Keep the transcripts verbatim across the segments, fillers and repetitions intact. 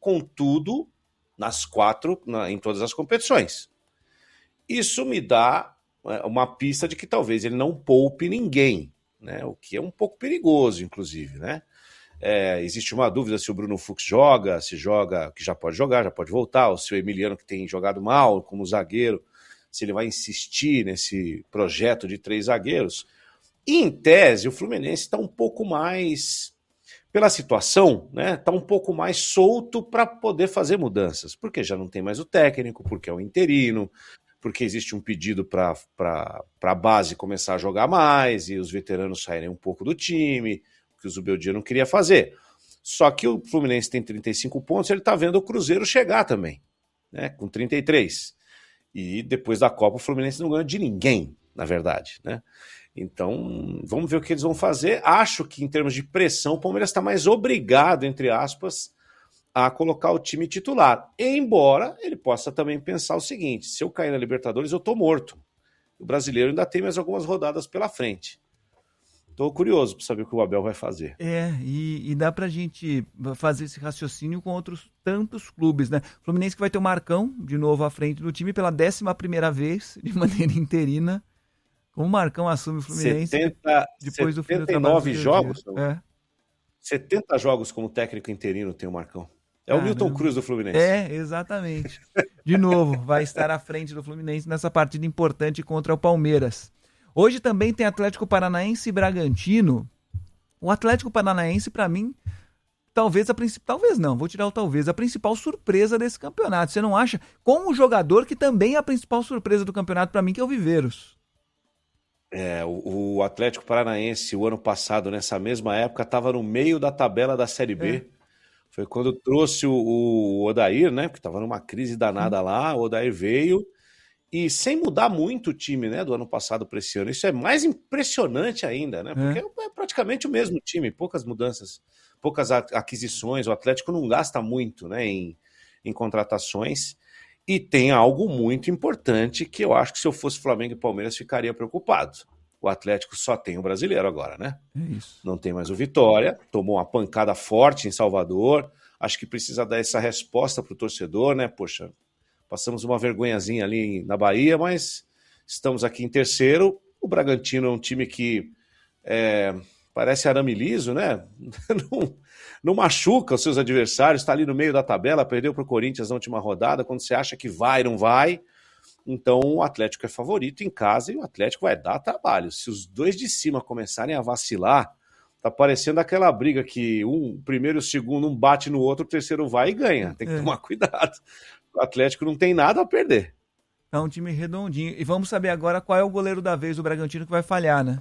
contudo, nas quatro, na, em todas as competições. Isso me dá uma pista de que talvez ele não poupe ninguém, né? O que é um pouco perigoso, inclusive, né? É, existe uma dúvida se o Bruno Fux joga, se joga, que já pode jogar, já pode voltar, ou se o Emiliano, que tem jogado mal como zagueiro, se ele vai insistir nesse projeto de três zagueiros. E, em tese, o Fluminense está um pouco mais, pela situação, né, está um pouco mais solto para poder fazer mudanças, porque já não tem mais o técnico, porque é o interino, porque existe um pedido para a base começar a jogar mais e os veteranos saírem um pouco do time, que o Zubeldia não queria fazer. Só que o Fluminense tem trinta e cinco pontos, ele está vendo o Cruzeiro chegar também, né, com trinta e três. E depois da Copa o Fluminense não ganhou de ninguém, na verdade, né? Então, vamos ver o que eles vão fazer. Acho que, em termos de pressão, o Palmeiras está mais obrigado, entre aspas, a colocar o time titular. Embora ele possa também pensar o seguinte: se eu cair na Libertadores, eu estou morto. O brasileiro ainda tem mais algumas rodadas pela frente. Estou curioso para saber o que o Abel vai fazer. É, e, e dá pra gente fazer esse raciocínio com outros tantos clubes, né? O Fluminense que vai ter o Marcão de novo à frente do time pela décima primeira vez, de maneira interina. Como o Marcão assume o Fluminense setenta, depois do fim do setenta e nove trabalho jogos? É. setenta jogos como técnico interino tem o Marcão. É Caramba. O Milton Cruz do Fluminense. É, exatamente. De novo, vai estar à frente do Fluminense nessa partida importante contra o Palmeiras. Hoje também tem Atlético Paranaense e Bragantino. O Atlético Paranaense, para mim, talvez a principal... Talvez não, vou tirar o talvez. A principal surpresa desse campeonato. Você não acha? Com um jogador que também é a principal surpresa do campeonato para mim, que é o Viveiros. É, o, o Atlético Paranaense, o ano passado, nessa mesma época, estava no meio da tabela da Série B. É. Foi quando trouxe o, o Odair, né? Porque estava numa crise danada hum. lá. O Odair veio... E sem mudar muito o time, né, do ano passado para esse ano. Isso é mais impressionante ainda, né? Porque é. é praticamente o mesmo time, poucas mudanças, poucas aquisições. O Atlético não gasta muito, né, em, em contratações. E tem algo muito importante que eu acho que se eu fosse Flamengo e Palmeiras ficaria preocupado. O Atlético só tem o brasileiro agora, né? É isso. Não tem mais o Vitória. Tomou uma pancada forte em Salvador. Acho que precisa dar essa resposta para o torcedor, né? Poxa, passamos uma vergonhazinha ali na Bahia, mas estamos aqui em terceiro. O Bragantino é um time que é, parece arame liso, né? Não, não machuca os seus adversários, está ali no meio da tabela, perdeu para o Corinthians na última rodada, quando você acha que vai, não vai. Então o Atlético é favorito em casa e o Atlético vai dar trabalho. Se os dois de cima começarem a vacilar, tá parecendo aquela briga que um, o primeiro e o segundo, um bate no outro, o terceiro vai e ganha. Tem que é. tomar cuidado. O Atlético não tem nada a perder. É um time redondinho. E vamos saber agora qual é o goleiro da vez do Bragantino que vai falhar, né?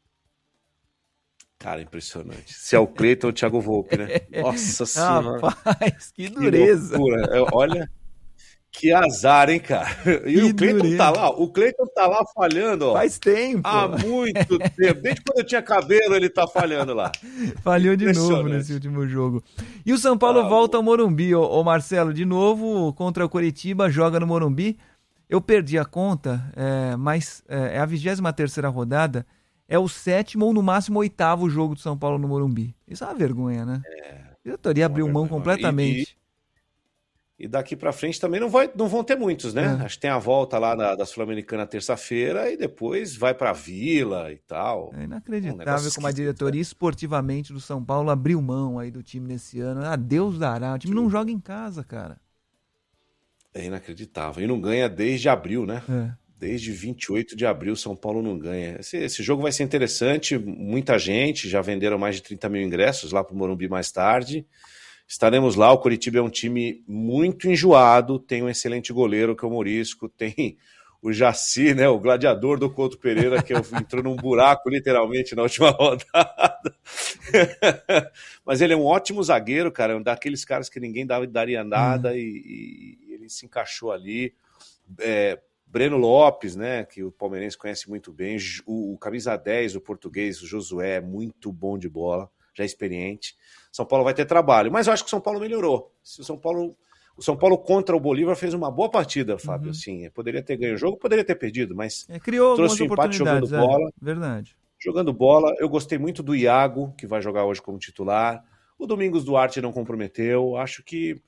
Cara, impressionante. Se é o Cleiton ou o Thiago Volpe, né? Nossa Senhora. Rapaz, que dureza. Que loucura. Olha, que azar, hein, cara? E que o Cleiton dureza. tá lá, o Cleiton tá lá falhando, ó. Faz tempo. Há muito tempo. Desde quando eu tinha cabelo, ele tá falhando lá. Falhou de novo nesse último jogo. E o São Paulo ah, volta ao Morumbi, ô, ô Marcelo, de novo contra o Coritiba, joga no Morumbi. Eu perdi a conta, é, mas é, é a vigésima terceira rodada, é o sétimo ou no máximo oitavo jogo do São Paulo no Morumbi. Isso é uma vergonha, né? É. A diretoria abriu mão completamente. E, e... E daqui para frente também não, vai, não vão ter muitos, né? É. Acho que tem a volta lá na, da Sul-Americana terça-feira e depois vai para a Vila e tal. É inacreditável um como a diretoria esportivamente do São Paulo abriu mão aí do time nesse ano. Ah, Deus dará. O time não joga em casa, cara. É inacreditável. E não ganha desde abril, né? É. Desde vinte e oito de abril, São Paulo não ganha. Esse, esse jogo vai ser interessante. Muita gente, já venderam mais de trinta mil ingressos lá para o Morumbi mais tarde. Estaremos lá, o Coritiba é um time muito enjoado, tem um excelente goleiro que é o Morisco, tem o Jaci, né, o gladiador do Couto Pereira, que entrou num buraco literalmente na última rodada. Mas ele é um ótimo zagueiro, cara, um daqueles caras que ninguém daria nada, uhum. e, e ele se encaixou ali. É, Breno Lopes, né, que o palmeirense conhece muito bem, o, o camisa dez, o português, o Josué, muito bom de bola, já experiente. São Paulo vai ter trabalho, mas eu acho que o São Paulo melhorou. Se o São Paulo, o São Paulo contra o Bolívar fez uma boa partida, Fábio. Uhum. Assim, poderia ter ganho o jogo, poderia ter perdido, mas é, criou trouxe o empate jogando é, bola. Verdade. Jogando bola, eu gostei muito do Iago, que vai jogar hoje como titular. O Domingos Duarte não comprometeu. Acho que